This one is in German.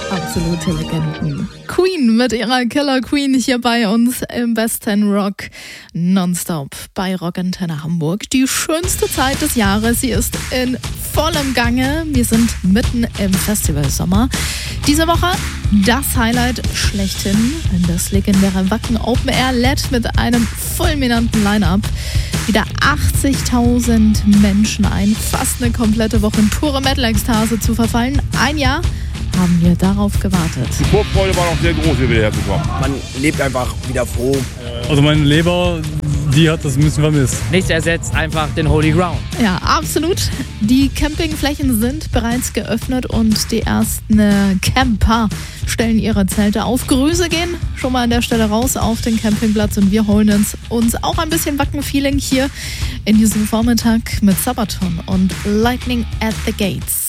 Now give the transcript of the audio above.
Absolute Legenden. Queen mit ihrer Killer Queen hier bei uns im besten Rock nonstop bei Rockantenne Hamburg. Die schönste Zeit des Jahres, sie ist in vollem Gange. Wir sind mitten im Festivalsommer. Diese Woche das Highlight schlechthin, das legendäre Wacken Open Air lädt mit einem fulminanten Line-Up wieder 80.000 Menschen ein. Fast eine komplette Woche in pure Metal-Ekstase zu verfallen. Ein Jahr haben wir darauf gewartet. Die Vorfreude war noch sehr groß, hier wieder herzukommen. Man lebt einfach wieder froh. Also meine Leber, die hat das ein bisschen vermisst. Nichts ersetzt einfach den Holy Ground. Ja, absolut. Die Campingflächen sind bereits geöffnet und die ersten Camper stellen ihre Zelte auf. Grüße gehen schon mal an der Stelle raus auf den Campingplatz und wir holen uns auch ein bisschen Wacken-Feeling hier in diesem Vormittag mit Sabaton und Lightning at the Gates.